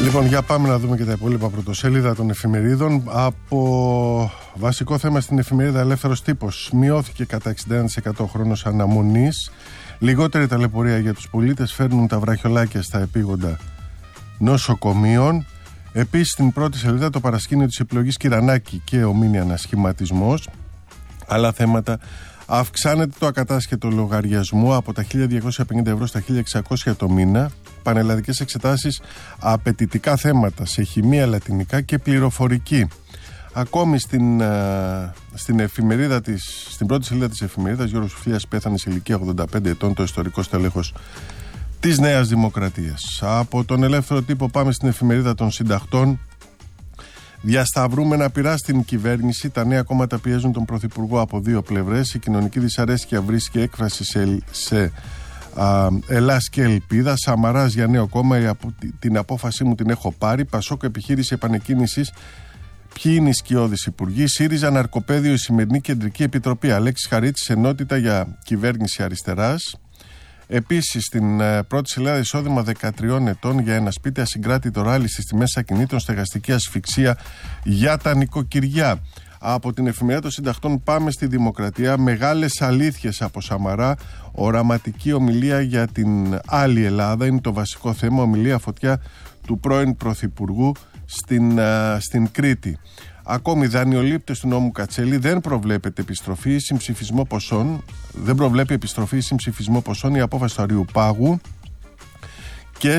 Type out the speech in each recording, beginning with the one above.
Λοιπόν, για πάμε να δούμε και τα υπόλοιπα πρωτοσέλιδα των εφημερίδων. Από βασικό θέμα στην εφημερίδα Ελεύθερος Τύπος, μειώθηκε κατά 61% χρόνος αναμονής. Λιγότερη ταλαιπωρία για τους πολίτες, φέρνουν τα βραχιολάκια στα επίγοντα νοσοκομείων. Επίσης, στην πρώτη σελίδα το παρασκήνιο της επιλογής Κυρανάκη και ο μήνυ ανασχηματισμός. Άλλα θέματα. Αυξάνεται το ακατάσχετο λογαριασμό από τα 1.250 ευρώ στα 1.600 το μήνα. Πανελλαδικές εξετάσεις, απαιτητικά θέματα σε χημεία, λατινικά και πληροφορική. Ακόμη στην εφημερίδα στην πρώτη σελίδα της εφημερίδας, Γιώργος Σουφλίας πέθανε σε ηλικία 85 ετών, το ιστορικό στέλεχος της Νέας Δημοκρατίας. Από τον Ελεύθερο Τύπο πάμε στην εφημερίδα των συντακτών. Διασταυρούμενα πειρά στην κυβέρνηση. Τα νέα κόμματα πιέζουν τον Πρωθυπουργό από δύο πλευρές. Η κοινωνική δυσαρέσκεια βρίσκει έκφραση σε Ελλάς και Ελπίδα. Σαμαράς για νέο κόμμα. Την απόφασή μου την έχω πάρει. Πασόκ επιχείρηση επανεκκίνησης. Ποιοι είναι οι σκιώδεις υπουργοί. ΣΥΡΙΖΑ ναρκοπαίδιο η σημερινή κεντρική επιτροπή. Αλέξης Χαρίτσης, ενότητα για κυβέρνηση αριστεράς. Επίσης, στην πρώτη σελίδα, εισόδημα 13 ετών για ένα σπίτι, ασυγκράτητο ράλι στις τιμές ακινήτων, στεγαστική ασφυξία για τα νοικοκυριά. Από την εφημερίδα των συντακτών πάμε στη Δημοκρατία. Μεγάλες αλήθειες από Σαμαρά. Οραματική ομιλία για την άλλη Ελλάδα είναι το βασικό θέμα. Ομιλία φωτιά του πρώην Πρωθυπουργού στην Κρήτη. Ακόμη, δανειολήπτες του νόμου Κατσέλη δεν προβλέπεται επιστροφή ή συμψηφισμό ποσών. Δεν προβλέπει επιστροφή ή συμψηφισμό ποσών η απόφαση του Αριουπάγου. Και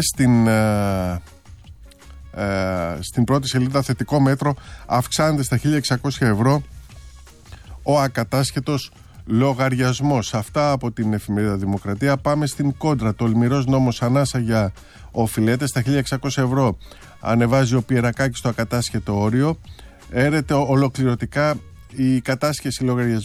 στην πρώτη σελίδα, θετικό μέτρο, αυξάνεται στα 1.600 ευρώ ο ακατάσχετος λογαριασμός. Αυτά από την εφημερίδα Δημοκρατία. Πάμε στην κόντρα. Τολμηρός νόμος ανάσα για οφειλέτες στα 1.600 ευρώ. Ανεβάζει ο Πιερακάκης το ακατάσχετο όριο. Έρεται ολοκληρωτικά η κατάσχεση λογαριασμού